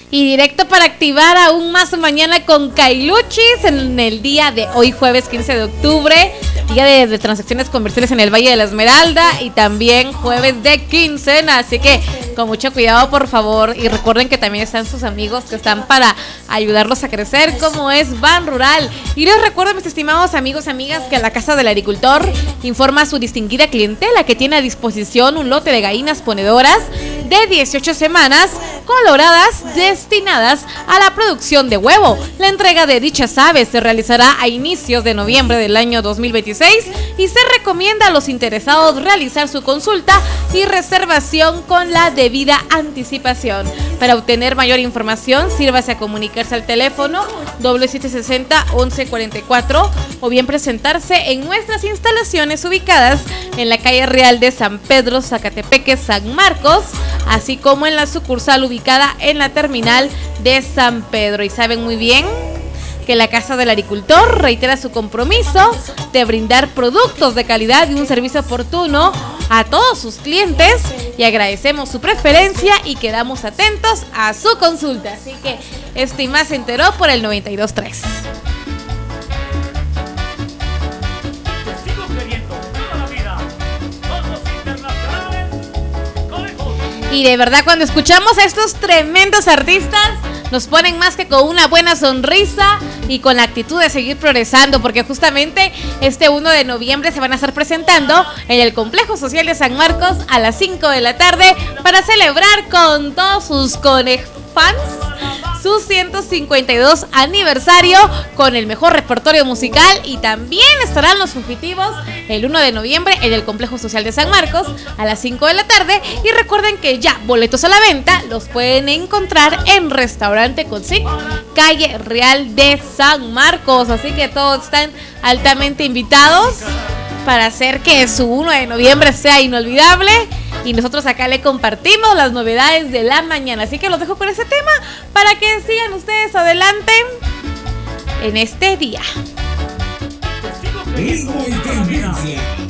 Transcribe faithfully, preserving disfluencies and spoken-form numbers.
Y directo para activar aún más mañana con Kailuchis en el día de hoy, jueves quince de octubre, día de, de transacciones comerciales en el Valle de la Esmeralda, y también jueves de quincena, así que con mucho cuidado, por favor, y recuerden que también están sus amigos que están para ayudarlos a crecer, como es Ban Rural. Y les recuerdo, mis estimados amigos y amigas, que la Casa del Agricultor informa a su distinguida clientela que tiene a disposición un lote de gallinas ponedoras de dieciocho semanas coloradas destinadas a la producción de huevo. La entrega de dichas aves se realizará a inicios de noviembre del año dos mil veintiséis y se recomienda a los interesados realizar su consulta y reservación con la debida anticipación. Para obtener mayor información, sírvase a comunicarse al teléfono doble siete sesenta once cuarenta y cuatro o bien presentarse en nuestras instalaciones ubicadas en la calle Real de San Pedro, Zacatepeque, San Marcos, así como en la sucursal ubicada en la terminal de San Pedro. Y saben muy bien que la Casa del Agricultor reitera su compromiso de brindar productos de calidad y un servicio oportuno a todos sus clientes, y agradecemos su preferencia y quedamos atentos a su consulta. Así que esto y más se enteró por el noventa y dos punto tres. Y de verdad, cuando escuchamos a estos tremendos artistas, nos ponen más que con una buena sonrisa y con la actitud de seguir progresando, porque justamente este uno de noviembre se van a estar presentando en el Complejo Social de San Marcos a las cinco de la tarde para celebrar con todos sus conejfans su ciento cincuenta y dos aniversario con el mejor repertorio musical, y también estarán los fugitivos el uno de noviembre en el Complejo Social de San Marcos a las cinco de la tarde. Y recuerden que ya boletos a la venta los pueden encontrar en Restaurante Consic, calle Real de San Marcos, así que todos están altamente invitados para hacer que su uno de noviembre sea inolvidable. Y nosotros acá le compartimos las novedades de la mañana. Así que los dejo con ese tema para que sigan ustedes adelante en este día. Ritmo y tendencia.